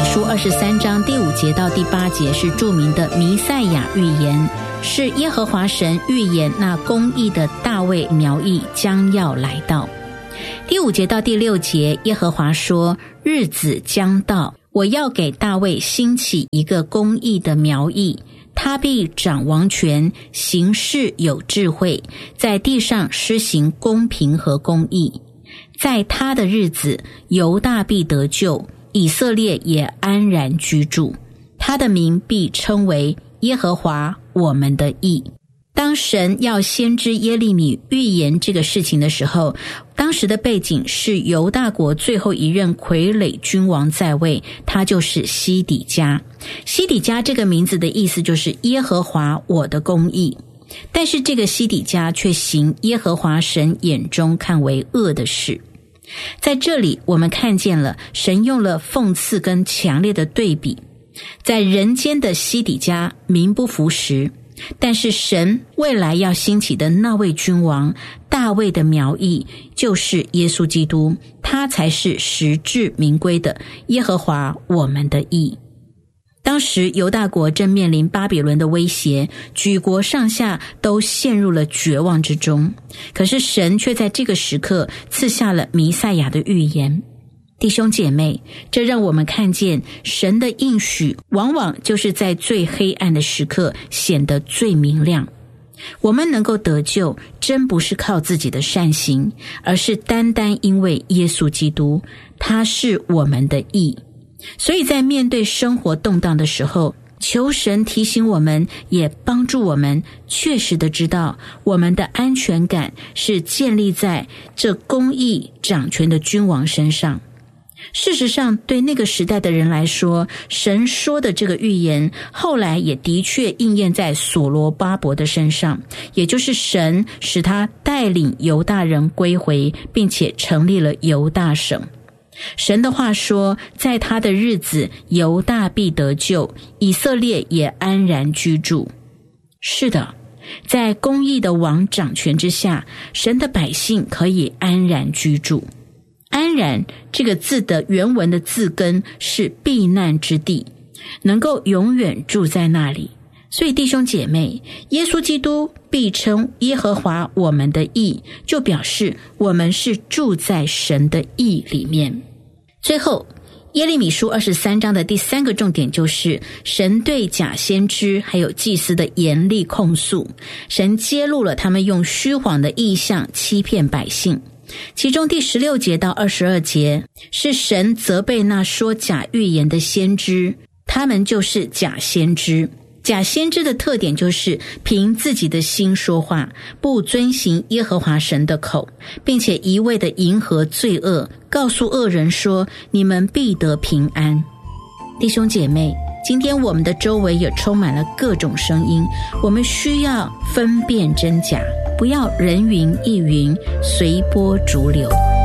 书23章第5节到第8节是著名的弥赛亚预言，是耶和华神预言那公义的大卫苗裔将要来到。第5节到第6节，耶和华说，日子将到，我要给大卫兴起一个公义的苗裔，他必掌王权，行事有智慧，在地上施行公平和公义。在他的日子，犹大必得救，以色列也安然居住，他的名必称为耶和华我们的义。当神要先知耶利米预言这个事情的时候，当时的背景是犹大国最后一任傀儡君王在位，他就是西底家。西底家这个名字的意思就是耶和华我的公义，但是这个西底家却行耶和华神眼中看为恶的事。在这里我们看见了神用了讽刺跟强烈的对比，在人间的西底家名不符实，但是神未来要兴起的那位君王大卫的苗裔就是耶稣基督，他才是实至名归的耶和华我们的义。当时犹大国正面临巴比伦的威胁，举国上下都陷入了绝望之中，可是神却在这个时刻赐下了弥赛亚的预言。弟兄姐妹，这让我们看见神的应许往往就是在最黑暗的时刻显得最明亮。我们能够得救，真不是靠自己的善行，而是单单因为耶稣基督，他是我们的义。所以在面对生活动荡的时候，求神提醒我们，也帮助我们确实的知道我们的安全感是建立在这公义掌权的君王身上。事实上，对那个时代的人来说，神说的这个预言后来也的确应验在所罗巴伯的身上，也就是神使他带领犹大人归回，并且成立了犹大省。神的话说，在他的日子，犹大必得救，以色列也安然居住。是的，在公义的王掌权之下，神的百姓可以安然居住。安然这个字的原文的字根是避难之地，能够永远住在那里。所以弟兄姐妹，耶稣基督必称耶和华我们的义，就表示我们是住在神的义里面。最后，耶利米书23章的第3个重点就是神对假先知还有祭司的严厉控诉。神揭露了他们用虚谎的意象欺骗百姓。其中第16节到22节是神责备那说假预言的先知，他们就是假先知。假先知的特点就是凭自己的心说话，不遵行耶和华神的口，并且一味的迎合罪恶，告诉恶人说你们必得平安。弟兄姐妹，今天我们的周围也充满了各种声音，我们需要分辨真假，不要人云亦云，随波逐流。